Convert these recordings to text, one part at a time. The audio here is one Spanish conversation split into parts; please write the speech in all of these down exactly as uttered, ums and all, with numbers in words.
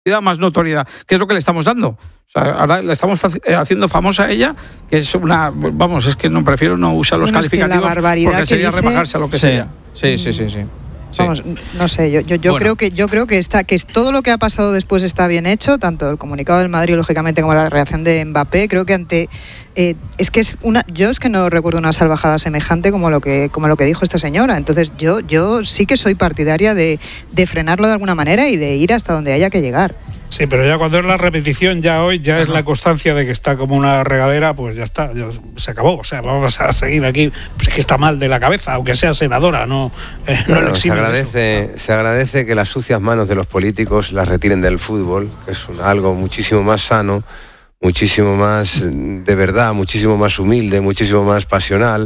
más notoriedad, que es lo que le estamos dando. O sea, ahora le estamos haciendo famosa a ella, que es una, vamos, es que no prefiero no usar los bueno, calificativos, es que porque sería dice... rebajarse a lo que sí, sea. Sí, sí, sí, sí. Sí. Vamos, no sé, yo, yo, yo bueno. creo que yo creo que está que todo lo que ha pasado después está bien hecho, tanto el comunicado del Madrid lógicamente como la reacción de Mbappé. Creo que ante eh, es que es una yo es que no recuerdo una salvajada semejante como lo que como lo que dijo esta señora. Entonces yo yo sí que soy partidaria de, de frenarlo de alguna manera y de ir hasta donde haya que llegar. Sí, pero ya cuando es la repetición, ya hoy, ya Ajá. es la constancia de que está como una regadera, pues ya está, ya se acabó. O sea, vamos a seguir aquí, pues es que está mal de la cabeza, aunque sea senadora, no, eh, bueno, no le se agradece, se agradece que las sucias manos de los políticos las retiren del fútbol, que es un, algo muchísimo más sano, muchísimo más de verdad, muchísimo más humilde, muchísimo más pasional.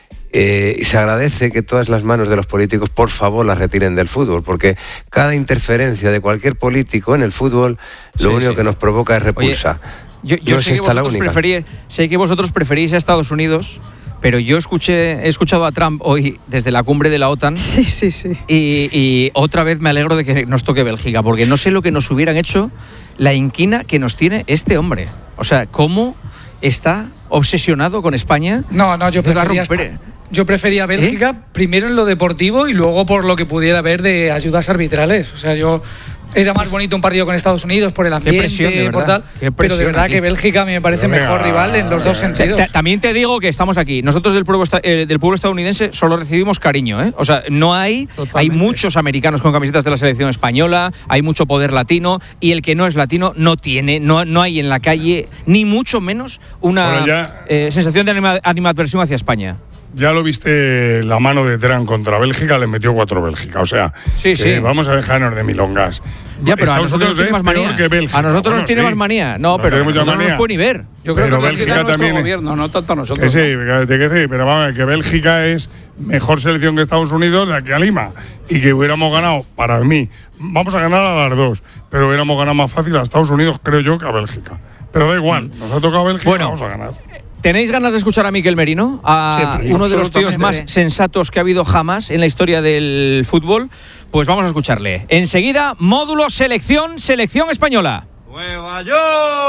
Eh, y se agradece que todas las manos de los políticos, por favor, las retiren del fútbol, porque cada interferencia de cualquier político en el fútbol, lo sí, único sí. que nos provoca es repulsa. Oye, yo yo no sé, que vosotros preferís, sé que vosotros preferís a Estados Unidos, pero yo escuché, he escuchado a Trump hoy desde la cumbre de la OTAN. Sí, sí, sí. Y, y otra vez me alegro de que nos toque Bélgica, porque no sé lo que nos hubieran hecho la inquina que nos tiene este hombre. O sea, ¿cómo está obsesionado con España? No, no, yo prefería... Yo prefería Bélgica, ¿Eh? primero en lo deportivo y luego por lo que pudiera haber de ayudas arbitrales. O sea, yo era más bonito un partido con Estados Unidos por el ambiente, Qué presión, de por tal, pero de verdad aquí. que Bélgica me parece Venga, mejor rival en los dos sentidos. También te digo que estamos aquí. Nosotros del pueblo, eh, del pueblo estadounidense solo recibimos cariño, ¿eh? O sea, no hay, Totalmente. hay muchos americanos con camisetas de la selección española, hay mucho poder latino y el que no es latino no tiene, no, no hay en la calle ni mucho menos una bueno, ya... eh, sensación de anima, animadversión hacia España. Ya lo viste, la mano de Trump contra Bélgica, le metió cuatro Bélgica. O sea, sí, sí. vamos a dejarnos de milongas. Ya, pero Estados a nosotros nos tiene más manía. Que Bélgica. A nosotros bueno, nos tiene sí. más manía. No, no pero a nosotros no nos puede ni ver. Yo pero creo que Bélgica también. Gobierno, no tanto a nosotros. Que sí, ¿no? que, que sí, pero vamos, que Bélgica es mejor selección que Estados Unidos de aquí a Lima. Y que hubiéramos ganado, para mí, vamos a ganar a las dos, pero hubiéramos ganado más fácil a Estados Unidos, creo yo, que a Bélgica. Pero da igual, nos ha tocado Bélgica, bueno, vamos a ganar. ¿Tenéis ganas de escuchar a Miquel Merino? A Siempre, uno de los tíos más sensatos que ha habido jamás en la historia del fútbol. Pues vamos a escucharle. Enseguida, módulo selección, selección española. ¡Nueva York!